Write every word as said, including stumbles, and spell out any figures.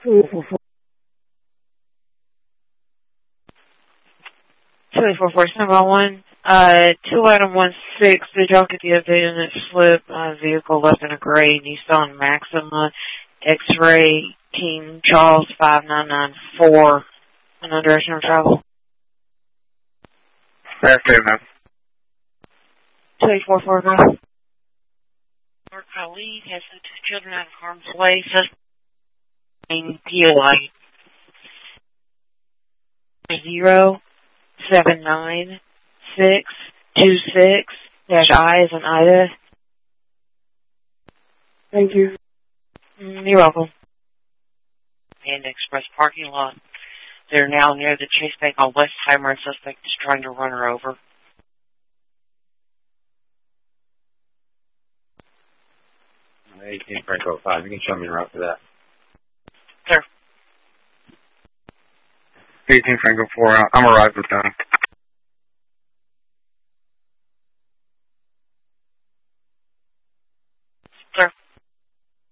two eight four four seven one. Uh, two item one six. Did y'all get the update on that slip? Uh, vehicle left in a gray Nissan Maxima X-ray King Charles five nine nine four. No direction of travel. Okay, man. two eight four four, go. Our colleague has the two children out of harm's way. Suspect P O I. Zero seven nine six two six dash I as in Ida. Thank you. Mm, you're welcome. And Express parking lot. They're now near the Chase Bank on Westheimer, and suspect is trying to run her over. eighteen Franco five. You can show me a route for that. Sir. eighteen Franco four. I'm arrived with them.